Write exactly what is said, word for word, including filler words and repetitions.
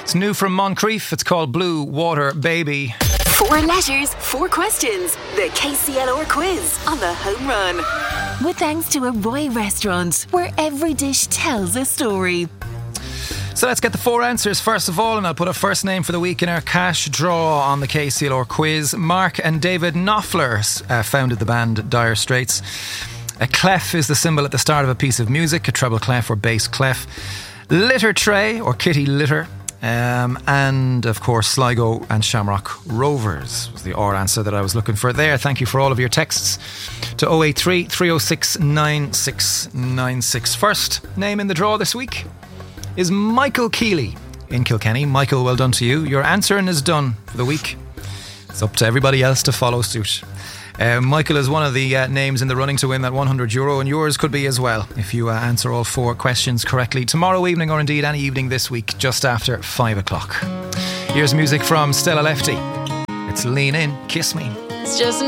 It's new from Moncrief. It's called Blue Water Baby. Four letters, four questions. The K C L R quiz on the Home Run. With thanks to Arroy Restaurant, where every dish tells a story. So let's get the four answers first of all, and I'll put a first name for the week in our cash draw on the K C L R quiz. Mark and David Knopfler uh, founded the band Dire Straits. A clef is the symbol at the start of a piece of music, a treble clef or bass clef. Litter tray or kitty litter. Um, and of course Sligo and Shamrock Rovers was the R answer that I was looking for there. Thank you for all of your texts to oh eight three, three oh six, nine six nine six. First name in the draw this week is Michael Keeley in Kilkenny. Michael, well done to you. Your answering is done for the week. It's up to everybody else to follow suit. Uh, Michael is one of the uh, names in the running to win that one hundred euro, and yours could be as well if you uh, answer all four questions correctly tomorrow evening, or indeed any evening this week just after five o'clock. Here's music from Stella Lefty. It's Lean In, Kiss Me. It's just